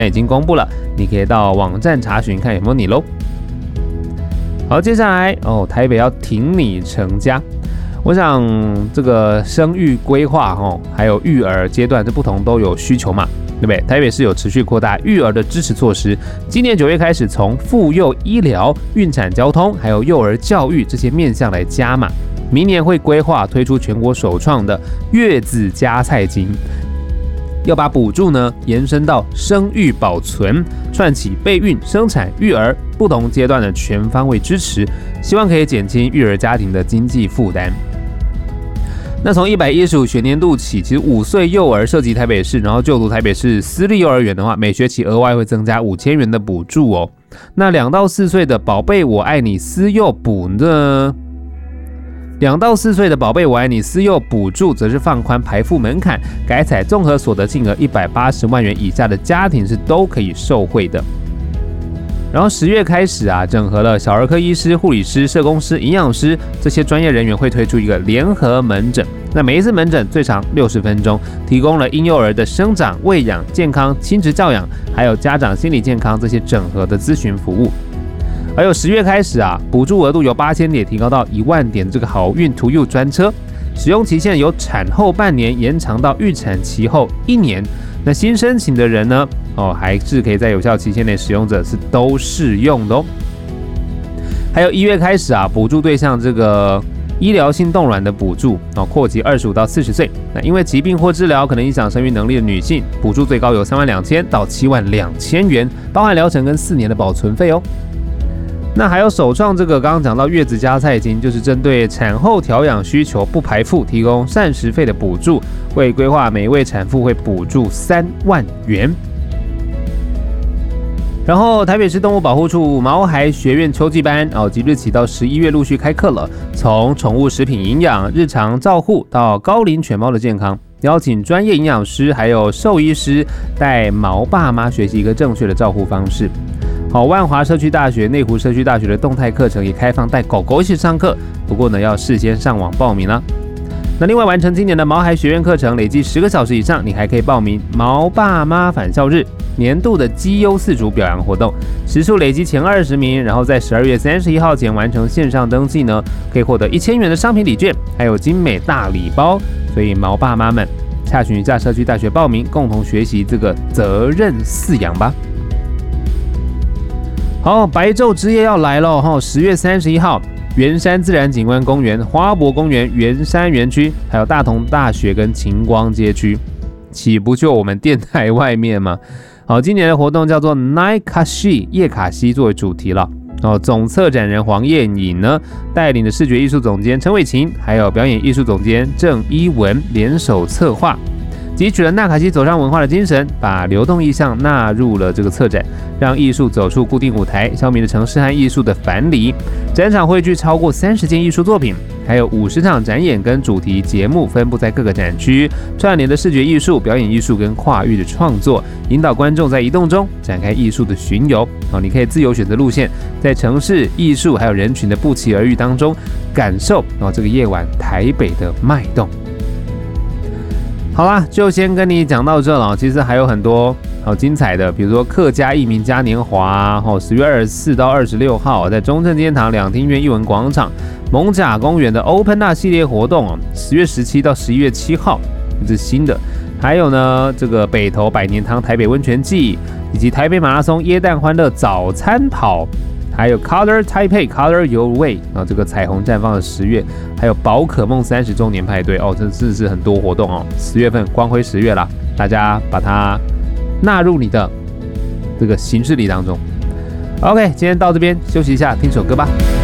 已经公布了，你可以到网站查询看有没有你咯。好，接下来台北要挺你成家。我想这个生育规划还有育儿阶段这不同都有需求嘛，对不对？台北市有持续扩大育儿的支持措施，今年9月开始从妇幼医疗、孕产交通还有幼儿教育这些面向来加码，明年会规划推出全国首创的月子加菜金，要把补助呢延伸到生育保存，串起备孕、生产、育儿不同阶段的全方位支持，希望可以减轻育儿家庭的经济负担。那从115学年度起，其实5岁幼儿涉及台北市，然后就读台北市私立幼儿园的话，每学期额外会增加5000元的补助哦。那2到4岁的宝贝我爱你私幼补呢？2到4岁的宝贝我爱你私幼补助则是放宽排付门槛，改采综合所得净额180万元以下的家庭是都可以受惠的。然后10月开始整合了小儿科医师、护理师、社工师、营养师这些专业人员会推出一个联合门诊，那每一次门诊最长60分钟，提供了婴幼儿的生长、喂养、健康、亲职教养，还有家长心理健康这些整合的咨询服务。还有10月开始补助额度由8000点提高到1万点，这个好运 To You 专车使用期限由产后半年延长到预产期后1年。那新申请的人呢，还是可以在有效期限内使用者是都适用的哦。还有1月开始补助对象这个医疗性冻卵的补助扩及25到40岁。那因为疾病或治疗可能影响生育能力的女性，补助最高有32000到72000元，包含疗程跟4年的保存费哦。那还有首创这个刚刚讲到月子加菜金，就是针对产后调养需求不排付，提供膳食费的补助，为规划每一位产妇会补助3万元。然后台北市动物保护处毛孩学院秋季班即日起到11月陆续开课了，从宠物食品营养、日常照护到高龄犬猫的健康，邀请专业营养师还有兽医师带毛爸妈学习一个正确的照护方式。万华社区大学、内湖社区大学的动态课程也开放带狗狗一起上课，不过呢要事先上网报名啦。那另外完成今年的毛孩学院课程累计10个小时以上，你还可以报名毛爸妈返校日年度的绩优4组表扬活动，时数累积前20名，然后在12月31号前完成线上登记呢，可以获得1000元的商品礼券，还有精美大礼包。所以毛爸妈们洽询一下社区大学报名，共同学习这个责任饲养吧。好，白昼之夜要来了10月31号，圆山自然景观公园、花博公园、圆山园区，还有大同大学跟晴光街区，岂不就我们电台外面吗？好，今年的活动叫做 Night Kashi 夜卡西作为主题了。总策展人黄燕颖呢带领的视觉艺术总监陈伟琴，还有表演艺术总监郑一文联手策划，汲取了纳卡西走上文化的精神，把流动意象纳入了这个策展，让艺术走出固定舞台，消弭了城市和艺术的樊篱。展场汇聚超过30件艺术作品，还有50场展演跟主题节目分布在各个展区，串联的视觉艺术、表演艺术跟跨域的创作，引导观众在移动中展开艺术的巡游。你可以自由选择路线，在城市艺术还有人群的不期而遇当中，感受这个夜晚台北的脉动。好啦，就先跟你讲到这了。其实还有很多好精彩的，比如说客家艺名嘉年华10月24到26号在中正纪念堂两厅院艺文广场、艋舺公园的 Open 大系列活动10月17到11月7号，这是新的。还有呢，这个北投百年堂台北温泉季，以及台北马拉松耶诞欢乐早餐跑，还有 Color Taipei Color Your Way 这个彩虹绽放的10月，还有宝可梦30周年派对真是很多活动10月份光辉10月啦，大家把它纳入你的这个行事历当中。OK， 今天到这边休息一下，听首歌吧。